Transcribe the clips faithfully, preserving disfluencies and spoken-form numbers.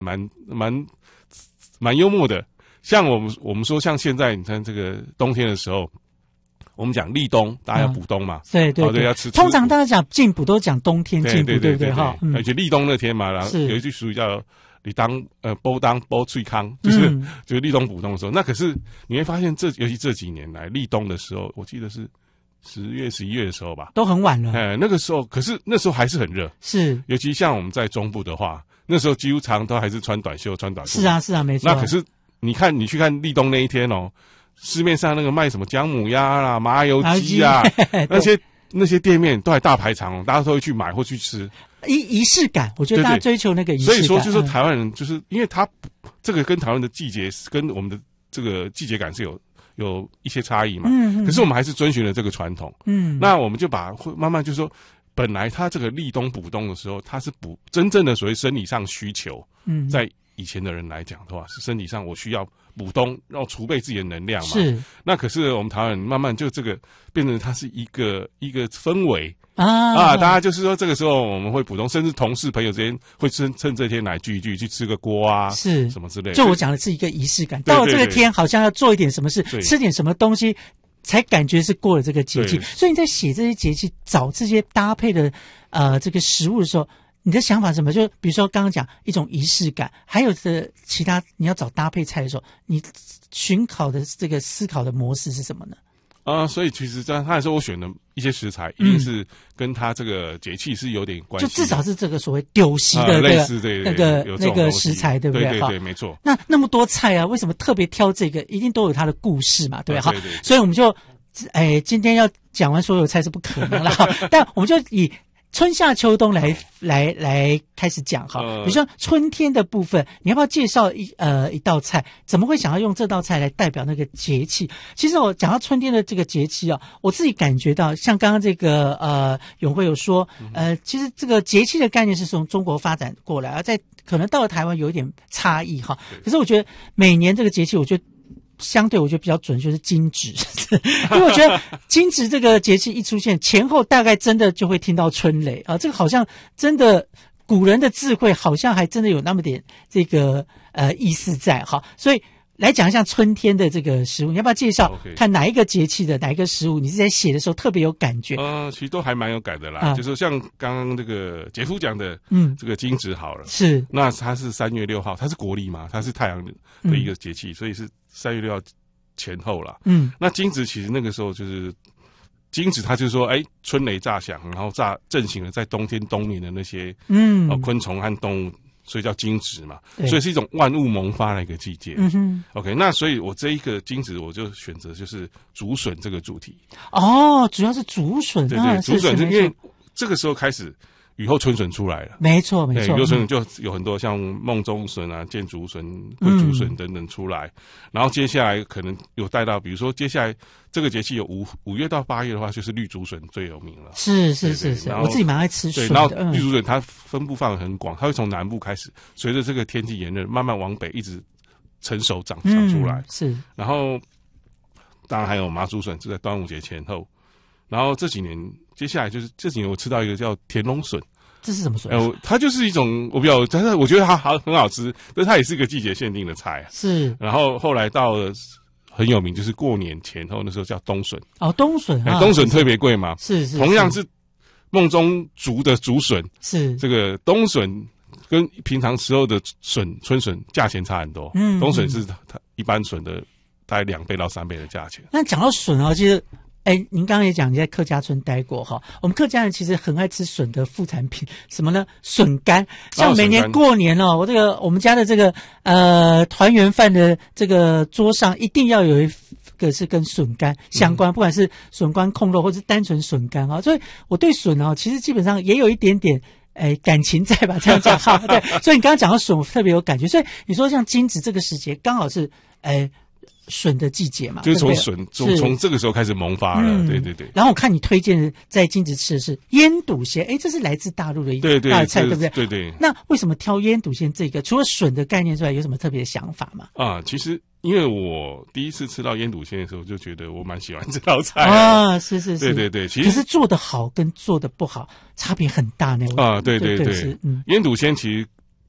蛮蛮蛮幽默的。像我们我们说，像现在你看这个冬天的时候，我们讲立冬，大家要补冬嘛， 嗯、对对 对, 哦、对，要吃。 通常大家讲进补都讲冬天进补，对不对？哈， 而且立冬那天嘛，然后有一句俗语叫“你当呃煲当煲脆康”，就是、嗯、就是立冬补冬的时候。那可是你会发现这，尤其这几年来立冬的时候，我记得是十月、十一月的时候吧， 都很晚了。 哎，那个时候，可是那时候还是很热， 是。 尤其像我们在中部的话，那时候几乎常常都还是穿短袖、穿短裤。 是啊，是啊，没错。 那可是你看，你去看立冬那一天哦，市面上那个卖什么姜母鸭啦、麻油鸡啊，那些那些店面都还大排长龙，大家都会去买或去吃。 仪仪式感，我觉得大家追求那个仪式感。 所以说，就是说台湾人就是、嗯、因为他这个跟台湾的季节跟我们的这个季节感是有。有一些差异嘛，嗯，可是我们还是遵循了这个传统，嗯，那我们就把会慢慢就说，本来它这个立冬补冬的时候，它是补真正的所谓生理上需求，嗯，在以前的人来讲的话，是身体上我需要补冬，然后储备自己的能量嘛， 是。 那可是我们台湾人慢慢就这个变成它是一个一个氛围。 啊啊！大家就是说，这个时候我们会补冬，甚至同事朋友之间会趁趁这天来聚一聚，去吃个锅啊， 是什么之类的。 就我讲的是一个仪式感，到了这个天，好像要做一点什么事，吃点什么东西，才感觉是过了这个节气。所以你在写这些节气，找这些搭配的呃这个食物的时候，你的想法是什么？就比如说刚刚讲一种仪式感，还有的其他你要找搭配菜的时候，你寻考的这个思考的模式是什么呢？ 啊、呃，所以其实这样，他说我选的一些食材，一定是跟他这个节气是有点关系、嗯，就至少是这个所谓丢席的、那个呃、类似对那个那个食材，对不对？ 对对对，没错。 那那么多菜啊，为什么特别挑这个？一定都有它的故事嘛，对吧？哈、啊，所以我们就，哎，今天要讲完所有菜是不可能了，但我们就以。春夏秋冬来来来开始讲哈，比如说春天的部分，你要不要介绍一呃一道菜？怎么会想要用这道菜来代表那个节气？其实我讲到春天的这个节气啊，我自己感觉到，像刚刚这个呃永辉有说，呃，其实这个节气的概念是从中国发展过来，而在可能到了台湾有一点差异哈。可是我觉得每年这个节气，我觉得。相对我觉得比较准就是惊蛰，因为我觉得惊蛰这个节气一出现，前后大概真的就会听到春雷啊，这个好像真的古人的智慧好像还真的有那么点这个呃意思在哈，所以来讲一下春天的这个食物，你要不要介绍、okay. 看哪一个节气的哪一个食物你是在写的时候特别有感觉？ 呃，其实都还蛮有感的啦，啊、就是像刚刚这个杰夫讲的， 嗯， 这个惊蛰好了， 是， 那它是三月六号，它是国历嘛，它是太阳的一个节气，嗯、所以是三月六号前后啦。 嗯， 那惊蛰其实那个时候就是惊蛰，它就是说，哎，春雷炸响，然后炸震醒了在冬天冬眠的那些嗯、呃、昆虫和动物。所以叫惊蛰嘛，所以是一种万物萌发的一个季节。 嗯哼 ，OK， 那所以我这一个惊蛰，我就选择就是竹笋这个主题。 哦，主要是竹笋， 对对，竹笋是因为这个时候开始雨后春笋出来了， 没错没错， 雨后春笋就有很多像梦中笋啊、箭竹笋、桂竹笋等等出来，嗯、然后接下来可能有带到，比如说接下来这个节气有五五月到八月的话，就是绿竹笋最有名了。 是是是是，我自己蛮爱吃笋的。 对，然后绿竹笋它分布范围很广，它会从南部开始，随着这个天气炎热，慢慢往北一直成熟长长出来。 嗯、是， 然后当然还有麻竹笋，是在端午节前后。然后这几年，接下来就是这几年我吃到一个叫田龙笋。 这是什么笋？ 呃，它就是一种我比较，但是我觉得它好很好吃，但是它也是一个季节限定的菜。 是。 然后后来到了很有名，就是过年前后那时候叫冬笋。 哦，冬笋啊， 冬笋特别贵嘛。 是 是, 是。 同样是梦中竹的竹笋， 是这个冬笋跟平常时候的笋春笋价钱差很多。 嗯。 冬笋是它一般笋的大概两倍到三倍的价钱。 那讲到笋啊，其实。哎，您刚刚也讲你在客家村待过哈，我们客家人其实很爱吃笋的副产品，什么呢？笋干，像每年过年哦，我这个我们家的这个呃团圆饭的这个桌上一定要有一个是跟笋干相关，嗯、不管是笋干控肉或是单纯笋干啊，所以我对笋哦，其实基本上也有一点点。哎，感情在吧？这样讲哈，对，所以你刚刚讲到笋，我特别有感觉。所以你说像金子这个时节，刚好是哎。笋的季节嘛， 就是从笋从从这个时候开始萌发了，嗯、对对对。 然后我看你推荐在金子吃的是腌笃鲜，哎，这是来自大陆的一道菜，对不对？ 对对。 那为什么挑腌笃鲜这个？除了笋的概念之外，有什么特别的想法吗？ 啊，其实因为我第一次吃到腌笃鲜的时候，就觉得我蛮喜欢这道菜啊，是是是， 对对对。其实可是做的好跟做的不好差别很大呢。 啊，对对对，对嗯、腌笃鲜其实。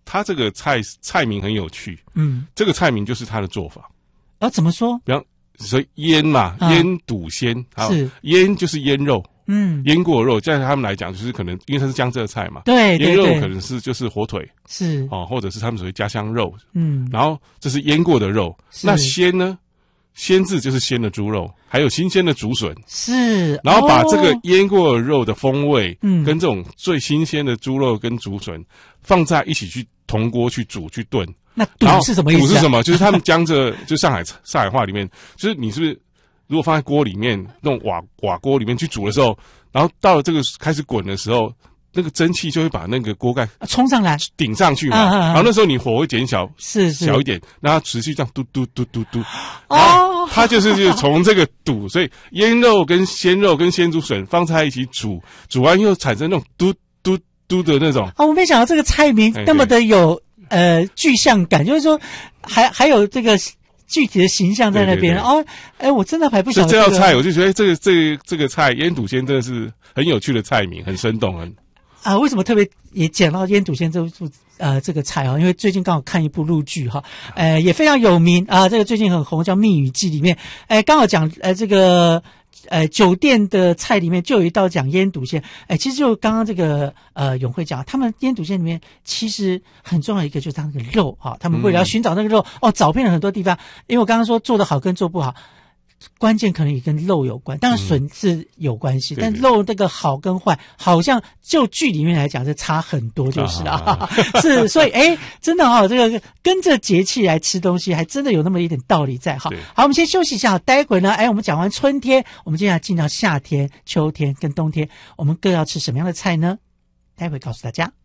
它这个菜菜名很有趣，嗯，这个菜名就是它的做法。 啊，怎么说？ 比方所以腌嘛，啊、腌笃鲜，是腌就是腌肉，嗯，腌过的肉，在他们来讲，就是可能因为它是江浙菜嘛， 对， 腌肉可能是就是火腿， 是哦，或者是他们所谓家乡肉，嗯，然后这是腌过的肉，那鲜呢？鲜字就是鲜的猪肉，还有新鲜的竹笋， 是， 然后把这个腌过的肉的风味，嗯，跟这种最新鲜的猪肉跟竹笋放在一起去铜锅去煮去炖。 那笃是什么意思、啊？ 笃是什么？就是他们江浙就上海上海话里面，就是你是不是如果放在锅里面，那种瓦瓦锅里面去煮的时候，然后到了这个开始滚的时候。那个蒸汽就会把那个锅盖冲上来， 顶上去嘛。啊啊啊然后那时候你火会减小， 是是小一点，让它持续这样嘟嘟嘟嘟嘟。哦，它就是就是从这个笃，所以腌肉跟鲜肉跟鲜竹笋放在一起煮，煮完又产生那种嘟嘟嘟的那种。 哦，我没想到这个菜名那么的有呃具象感，就是说还还有这个。具体的形象在那边哦，哎，我真的还不晓得、 这个、这道菜，我就觉得这个这个这个菜腌笃鲜真的是很有趣的菜名，很生动，很啊。为什么特别也讲到腌笃鲜这部呃这个菜啊？因为最近刚好看一部陆剧哈，呃也非常有名啊，这个最近很红叫《蜜语记》里面，哎刚好讲呃这个。呃，酒店的菜里面就有一道讲腌笃鲜，哎，其实就刚刚这个呃永慧讲，他们腌笃鲜里面其实很重要一个就是它那个肉哈、哦，他们为了要寻找那个肉、嗯、哦，找遍了很多地方，因为我刚刚说做得好跟做不好。关键可能也跟肉有关，当然笋是有关系、嗯，但肉这个好跟坏，好像就剧里面来讲是差很多，就是了、啊，是，所以哎，真的哈、哦，这个跟着节气来吃东西，还真的有那么一点道理在哈。好，我们先休息一下，待会呢，哎，我们讲完春天，我们接下来进到夏天、秋天跟冬天，我们各要吃什么样的菜呢？待会告诉大家。